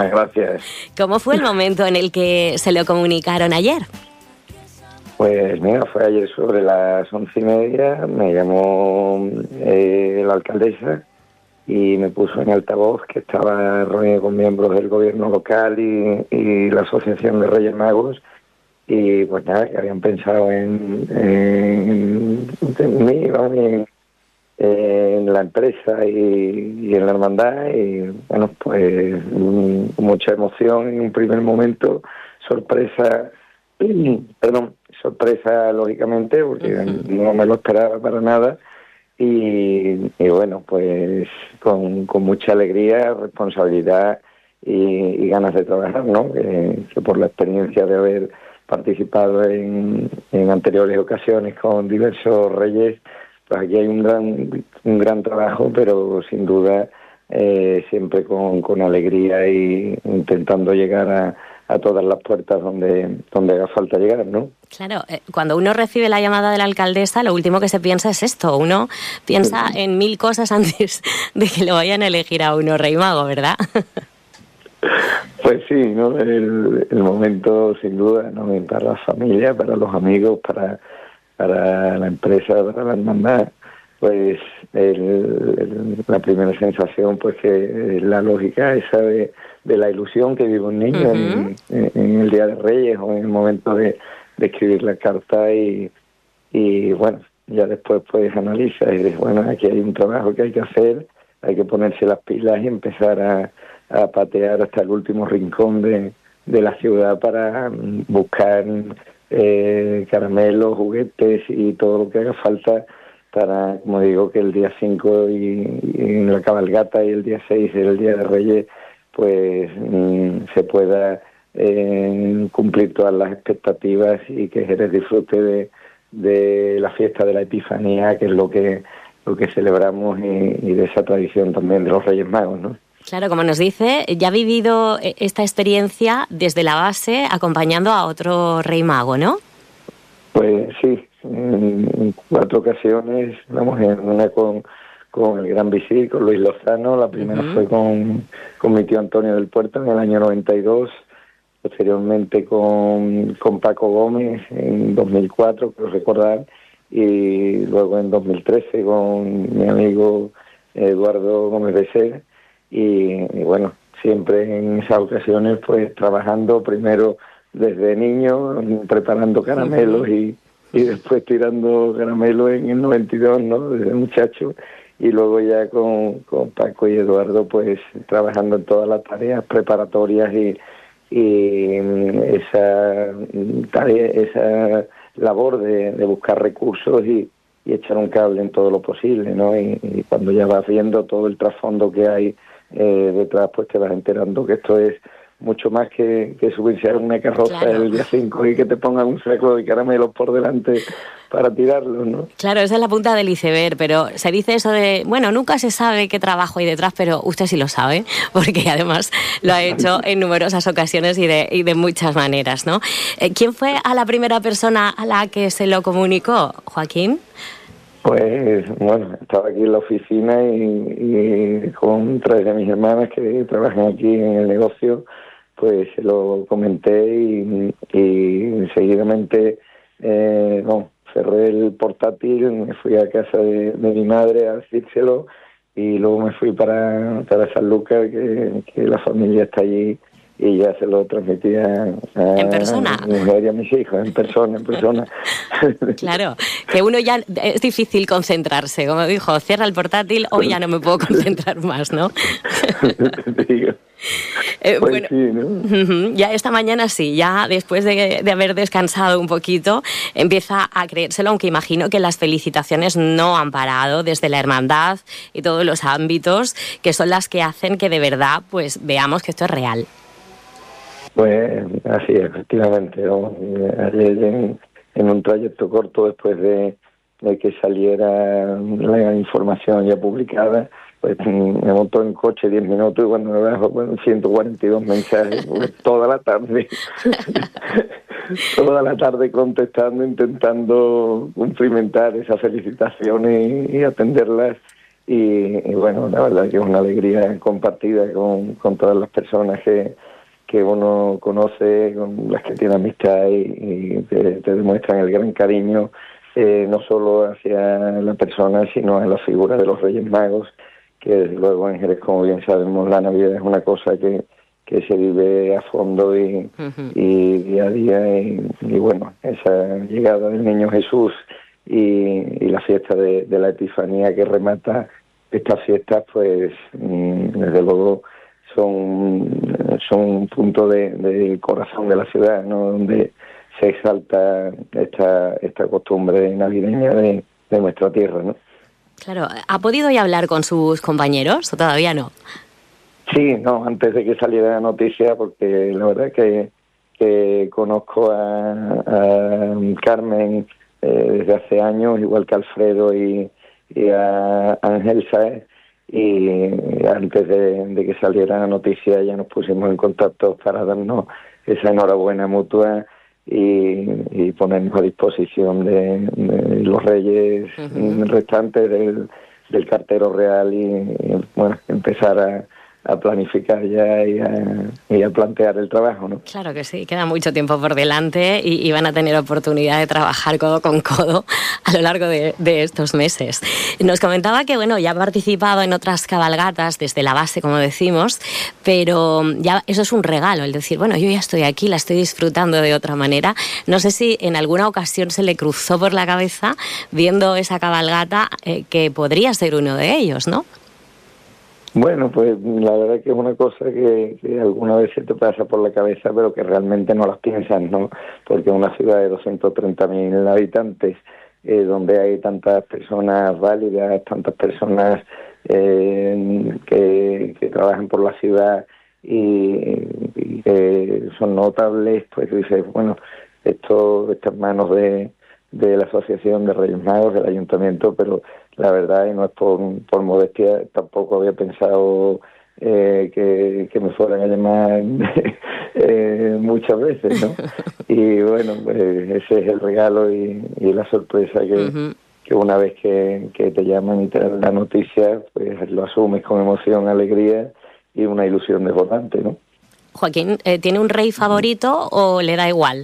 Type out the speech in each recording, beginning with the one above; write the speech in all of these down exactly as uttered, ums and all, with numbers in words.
Gracias. ¿Cómo fue el momento en el que se lo comunicaron ayer? Pues mira, fue ayer sobre las once y media, me llamó eh, la alcaldesa y me puso en altavoz que estaba reunido con miembros del gobierno local y, y la Asociación de Reyes Magos, y pues nada, que habían pensado en, en, en mí, vamos, en, en la empresa y, y en la hermandad, y bueno, pues mucha emoción en un primer momento, sorpresa, perdón, sorpresa lógicamente, porque uh-huh. no me lo esperaba para nada, y, y bueno, pues con, con mucha alegría, responsabilidad y, y ganas de trabajar, ¿no? Que, que por la experiencia de haber participado en, en anteriores ocasiones con diversos reyes, pues aquí hay un gran un gran trabajo, pero sin duda eh, siempre con, con alegría y intentando llegar a, a todas las puertas donde donde haga falta llegar, ¿no? Claro, eh, cuando uno recibe la llamada de la alcaldesa, lo último que se piensa es esto. Uno piensa sí. en mil cosas antes de que lo vayan a elegir a uno rey mago, ¿verdad? Pues sí, ¿no? El, el momento sin duda, ¿no? Para la familia, para los amigos, para para la empresa, para la hermandad, pues el, el, la primera sensación, pues que es la lógica esa de, de la ilusión que vive un niño uh-huh. en, en, en el Día de Reyes o en el momento de, de escribir la carta, y, y bueno, ya después pues analiza y dices, bueno, aquí hay un trabajo que hay que hacer, hay que ponerse las pilas y empezar a, a patear hasta el último rincón de, de la ciudad para buscar Eh, caramelos, juguetes y todo lo que haga falta para, como digo, que el día cinco y, y en la cabalgata y el día seis, el Día de Reyes, pues mm, se pueda eh, cumplir todas las expectativas y que Jerez disfrute de, de la fiesta de la Epifanía, que es lo que lo que celebramos, y, y de esa tradición también de los Reyes Magos, ¿no? Claro, como nos dice, ya ha vivido esta experiencia desde la base acompañando a otro rey mago, ¿no? Pues sí, en cuatro ocasiones, vamos, en una con, con el Gran Visir, con Luis Lozano, la primera uh-huh. fue con, con mi tío Antonio del Puerto en el año noventa y dos, posteriormente con, con Paco Gómez en dos mil cuatro, creo recordar, y luego en dos mil trece con mi amigo Eduardo Gómez Becerra. Y, y bueno, siempre en esas ocasiones pues trabajando primero desde niño, preparando caramelos y, y después tirando caramelos en el noventa y dos, ¿no? Desde muchacho, y luego ya con, con Paco y Eduardo pues trabajando en todas las tareas preparatorias y, y esa tarea, esa labor de, de buscar recursos y, y echar un cable en todo lo posible, ¿no? Y, y cuando ya vas viendo todo el trasfondo que hay Eh, detrás, pues te vas enterando que esto es mucho más que, que subirse a una carroza claro. el día cinco y que te pongan un saco de caramelos por delante para tirarlos, ¿no? Claro, esa es la punta del iceberg, pero se dice eso de, bueno, nunca se sabe qué trabajo hay detrás, pero usted sí lo sabe, porque además lo ha hecho en numerosas ocasiones y de, y de muchas maneras, ¿no? ¿Quién fue a la primera persona a la que se lo comunicó, Joaquín? Pues bueno, estaba aquí en la oficina y, y con tres de mis hermanas que trabajan aquí en el negocio, pues se lo comenté y, y seguidamente eh, no, cerré el portátil, me fui a casa de, de mi madre a decírselo y luego me fui para, para San Lucas, que, que la familia está allí, y ya se lo transmitía a, ¿En persona? a mi mujer y a mis hijos, en persona, en persona. Claro, que uno ya es difícil concentrarse, como dijo, cierra el portátil, hoy ya no me puedo concentrar más, ¿no? Digo. Eh, pues bueno, sí, ¿no? Ya esta mañana sí, ya después de, de haber descansado un poquito, empieza a creérselo, aunque imagino que las felicitaciones no han parado desde la hermandad y todos los ámbitos, que son las que hacen que de verdad pues veamos que esto es real. Pues así, efectivamente, ¿no? Ayer en, en un trayecto corto después de, de que saliera la información ya publicada, pues me montó en coche diez minutos y cuando me bajo, bueno, ciento cuarenta y dos mensajes, pues, toda la tarde, toda la tarde contestando, intentando cumplimentar esas felicitaciones y, y atenderlas. y, y bueno, la verdad que es una alegría compartida con, con todas las personas que, que uno conoce, con las que tiene amistad y, y te, te demuestran el gran cariño, eh, no solo hacia la persona, sino a la figura de los Reyes Magos, que desde luego en Jerez, como bien sabemos, la Navidad es una cosa que, que se vive a fondo y, uh-huh. y día a día, y, y bueno, esa llegada del Niño Jesús y, y la fiesta de, de la Epifanía que remata estas fiestas, pues desde luego son, son un punto de, de corazón de la ciudad, ¿no?, donde se exalta esta, esta costumbre navideña de, de nuestra tierra, ¿no? Claro, ¿ha podido ya hablar con sus compañeros o todavía no? Sí, no, antes de que saliera la noticia, porque la verdad que, que conozco a, a Carmen eh, desde hace años, igual que Alfredo y, y a Ángel Sáez, y antes de, de que saliera la noticia ya nos pusimos en contacto para darnos esa enhorabuena mutua y, y ponernos a disposición de, de los reyes uh-huh. restantes del, del cartero real y, y bueno, empezar a a planificar ya y a, y a plantear el trabajo, ¿no? Claro que sí, queda mucho tiempo por delante y, y van a tener oportunidad de trabajar codo con codo a lo largo de, de estos meses. Nos comentaba que, bueno, ya ha participado en otras cabalgatas desde la base, como decimos, pero ya eso es un regalo, el decir, bueno, yo ya estoy aquí, la estoy disfrutando de otra manera. No sé si en alguna ocasión se le cruzó por la cabeza, viendo esa cabalgata, eh, que podría ser uno de ellos, ¿no? Bueno, pues la verdad que es una cosa que, que alguna vez se te pasa por la cabeza, pero que realmente no las piensas, ¿no? Porque es una ciudad de doscientos treinta mil habitantes, eh, donde hay tantas personas válidas, tantas personas eh, que, que trabajan por la ciudad y, y que son notables, pues dices, bueno, esto está en manos de, de la Asociación de Reyes Magos, del Ayuntamiento, pero la verdad, y no es por, por modestia, tampoco había pensado eh, que, que me fueran a llamar eh, muchas veces, ¿no? Y bueno, pues ese es el regalo y, y la sorpresa que, uh-huh. que una vez que, que te llaman y te dan la noticia, pues lo asumes con emoción, alegría y una ilusión desbordante, ¿no? Joaquín, eh, ¿tiene un rey favorito o le da igual?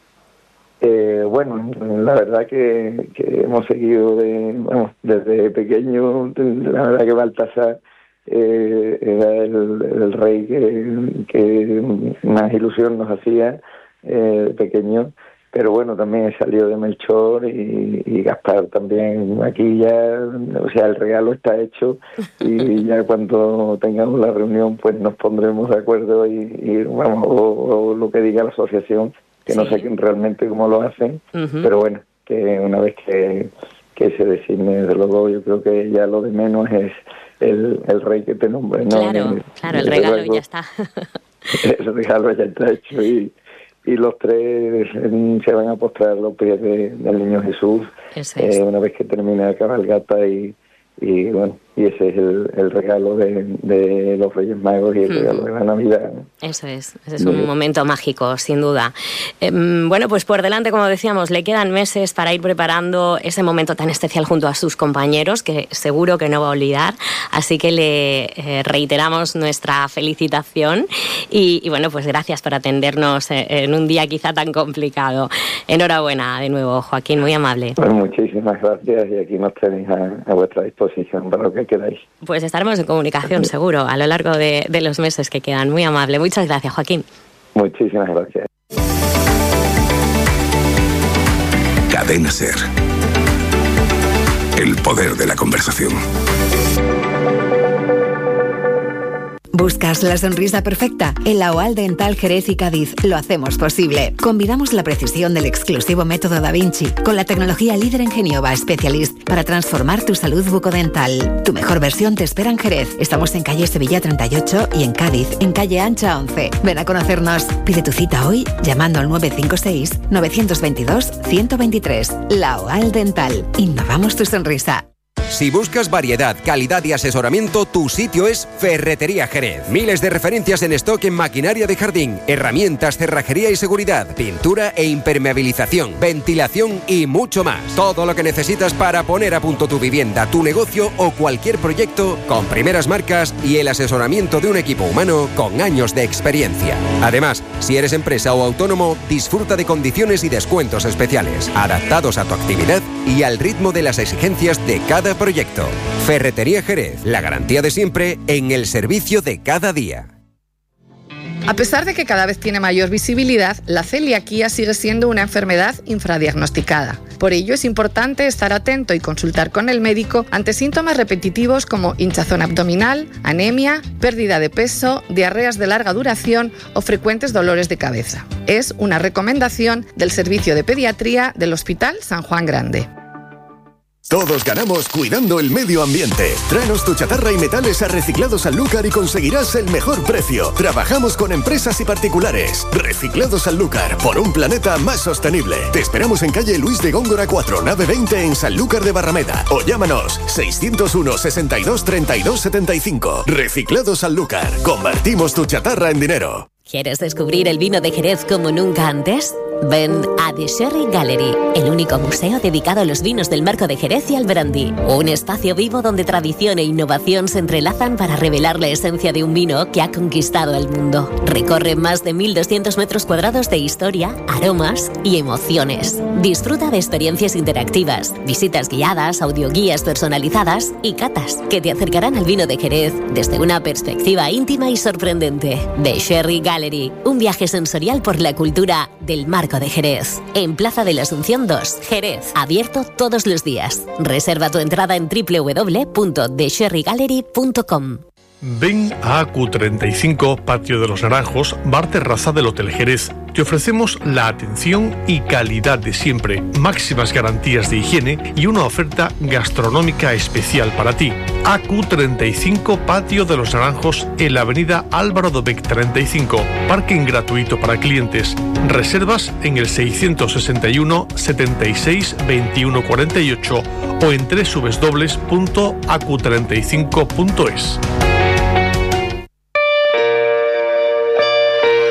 Eh, bueno, la verdad que, que hemos seguido de, bueno, desde pequeño, la verdad que Baltasar eh, era el, el rey que, que más ilusión nos hacía eh, de pequeño, pero bueno, también salió de Melchor y, y Gaspar también. Aquí ya, o sea, el regalo está hecho y ya cuando tengamos la reunión pues nos pondremos de acuerdo y, y vamos, o, o lo que diga la asociación, que sí. No sé realmente cómo lo hacen, uh-huh. pero bueno, que una vez que, que se designe, desde luego yo creo que ya lo de menos es el, el rey que te nombre, ¿no? Claro, el, claro, el regalo luego, ya está. El regalo ya está hecho y, y los tres se van a postrar a los pies de, del Niño Jesús es. eh, una vez que termine la cabalgata y, y bueno, y ese es el, el regalo de, de los Reyes Magos y el hmm. regalo de la Navidad, ¿no? Eso es, ese es un momento mágico, sin duda. Eh, bueno, pues por delante, como decíamos, le quedan meses para ir preparando ese momento tan especial junto a sus compañeros, que seguro que no va a olvidar, así que le eh, reiteramos nuestra felicitación y, y bueno, pues gracias por atendernos en un día quizá tan complicado. Enhorabuena de nuevo, Joaquín, muy amable. Pues muchísimas gracias y aquí nos tenéis a, a vuestra disposición para lo que queráis. Pues estaremos en comunicación seguro a lo largo de, de los meses que quedan. Muy amable. Muchas gracias, Joaquín. Muchísimas gracias. Cadena SER. El poder de la conversación. ¿Buscas la sonrisa perfecta? En la OAL Dental Jerez y Cádiz lo hacemos posible. Combinamos la precisión del exclusivo método Da Vinci con la tecnología líder en Genioba Specialist para transformar tu salud bucodental. Tu mejor versión te espera en Jerez. Estamos en calle Sevilla treinta y ocho y en Cádiz, en calle Ancha once. Ven a conocernos. Pide tu cita hoy llamando al nueve cinco seis, nueve dos dos, uno cero dos tres. La OAL Dental. Innovamos tu sonrisa. Si buscas variedad, calidad y asesoramiento, tu sitio es Ferretería Jerez. Miles de referencias en stock en maquinaria de jardín, herramientas, cerrajería y seguridad, pintura e impermeabilización, ventilación y mucho más. Todo lo que necesitas para poner a punto tu vivienda, tu negocio o cualquier proyecto con primeras marcas y el asesoramiento de un equipo humano con años de experiencia. Además, si eres empresa o autónomo, disfruta de condiciones y descuentos especiales, adaptados a tu actividad y al ritmo de las exigencias de cada proyecto. Ferretería Jerez, la garantía de siempre en el servicio de cada día. A pesar de que cada vez tiene mayor visibilidad, la celiaquía sigue siendo una enfermedad infradiagnosticada. Por ello es importante estar atento y consultar con el médico ante síntomas repetitivos como hinchazón abdominal, anemia, pérdida de peso, diarreas de larga duración o frecuentes dolores de cabeza. Es una recomendación del Servicio de Pediatría del Hospital San Juan Grande. Todos ganamos cuidando el medio ambiente. Tráenos tu chatarra y metales a Reciclados Sanlúcar y conseguirás el mejor precio. Trabajamos con empresas y particulares. Reciclados Sanlúcar, por un planeta más sostenible. Te esperamos en calle Luis de Góngora cuatro, nave veinte en Sanlúcar de Barrameda. O llámanos seiscientos uno, sesenta y dos, treinta y dos, setenta y cinco. Reciclados Sanlúcar. Convertimos tu chatarra en dinero. ¿Quieres descubrir el vino de Jerez como nunca antes? Ven a The Sherry Gallery, el único museo dedicado a los vinos del Marco de Jerez y al brandy. Un espacio vivo donde tradición e innovación se entrelazan para revelar la esencia de un vino que ha conquistado el mundo. Recorre más de mil doscientos metros cuadrados de historia, aromas y emociones. Disfruta de experiencias interactivas, visitas guiadas, audioguías personalizadas y catas que te acercarán al vino de Jerez desde una perspectiva íntima y sorprendente. The Sherry Gallery, un viaje sensorial por la cultura del Marco de Jerez, en Plaza de la Asunción dos, Jerez, abierto todos los días. Reserva tu entrada en doble u doble u doble u punto the sherry gallery punto com. Ven a A Q treinta y cinco, Patio de los Naranjos, bar terraza del Hotel Jerez. Te ofrecemos la atención y calidad de siempre, máximas garantías de higiene y una oferta gastronómica especial para ti. A Q treinta y cinco, Patio de los Naranjos, en la avenida Álvaro Dobech treinta y cinco. Parking gratuito para clientes. Reservas en el seiscientos sesenta y uno, setenta y seis, veintiuno cuarenta y ocho o en doble u doble u doble u punto a q treinta y cinco punto es.